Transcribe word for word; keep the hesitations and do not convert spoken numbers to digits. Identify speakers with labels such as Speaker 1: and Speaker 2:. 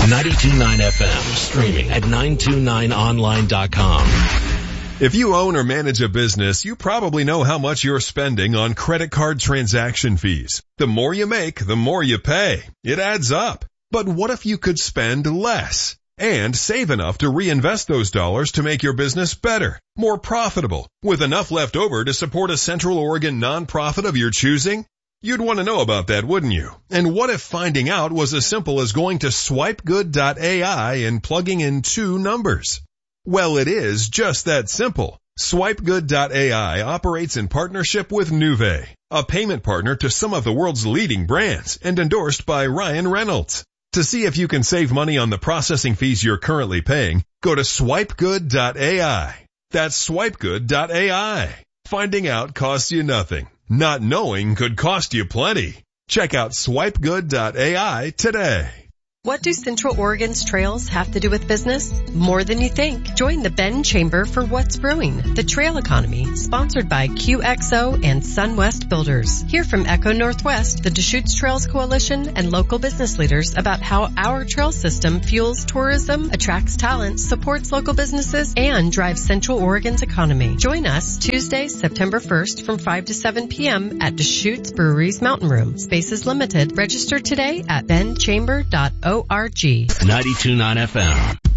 Speaker 1: ninety-two point nine F M, streaming at nine two nine online dot com.
Speaker 2: If you own or manage a business, you probably know how much you're spending on credit card transaction fees. The more you make, the more you pay. It adds up. But what if you could spend less and save enough to reinvest those dollars to make your business better, more profitable, with enough left over to support a Central Oregon nonprofit of your choosing? You'd want to know about that, wouldn't you? And what if finding out was as simple as going to swipe good dot A I and plugging in two numbers? Well, it is just that simple. swipe good dot A I operates in partnership with Nuvei, a payment partner to some of the world's leading brands and endorsed by Ryan Reynolds. To see if you can save money on the processing fees you're currently paying, go to swipe good dot A I. That's swipe good dot A I. Finding out costs you nothing. Not knowing could cost you plenty. Check out swipe good dot A I today.
Speaker 3: What do Central Oregon's trails have to do with business? More than you think. Join the Bend Chamber for What's Brewing, the trail economy, sponsored by Q X O and SunWest Builders. Hear from Echo Northwest, the Deschutes Trails Coalition, and local business leaders about how our trail system fuels tourism, attracts talent, supports local businesses, and drives Central Oregon's economy. Join us Tuesday, September first from five to seven p.m. at Deschutes Brewery's Mountain Room. Space is limited. Register today at bend chamber dot org.
Speaker 1: ninety-two point nine F M.